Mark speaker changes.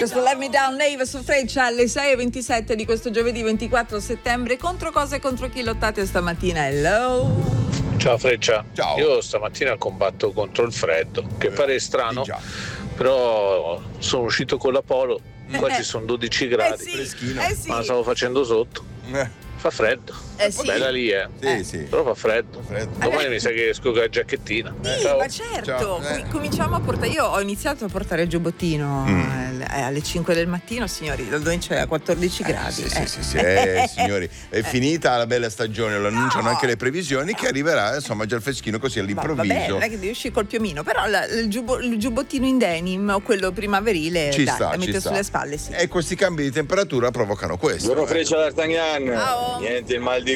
Speaker 1: Questo Let Me Down Nave su Freccia alle 6:27 di questo giovedì 24 settembre. Contro cosa e contro chi lottate stamattina? Hello.
Speaker 2: Ciao Freccia.
Speaker 3: Ciao.
Speaker 2: Io stamattina combatto contro il freddo, che pare strano, però sono uscito con la Polo, qua ci sono 12 gradi,
Speaker 1: Sì.
Speaker 2: ma la stavo facendo sotto. Fa freddo.
Speaker 1: Sì.
Speaker 2: Bella lì,
Speaker 3: Sì.
Speaker 2: però fa freddo. Domani mi sa che esco con la giacchettina.
Speaker 1: Sì,
Speaker 2: Ciao.
Speaker 1: ma certo.
Speaker 3: Ciao.
Speaker 1: Cominciamo a portare. Io ho iniziato a portare il giubbottino alle 5 del mattino, signori. Da domani c'è a 14 gradi.
Speaker 3: Sì. Signori, è finita la bella stagione, lo annunciano anche le previsioni che arriverà, insomma, già il freschino così all'improvviso.
Speaker 1: Vabbè, non è che devi uscire col piumino, però il giubbottino in denim o quello primaverile
Speaker 3: Ci
Speaker 1: dai,
Speaker 3: sta,
Speaker 1: da
Speaker 3: ci
Speaker 1: mettere
Speaker 3: sta.
Speaker 1: sulle spalle, sì.
Speaker 3: E questi cambi di temperatura provocano questo.
Speaker 4: Buongiorno Freccia d'Artagnan.
Speaker 1: Ciao.
Speaker 4: Niente il mal di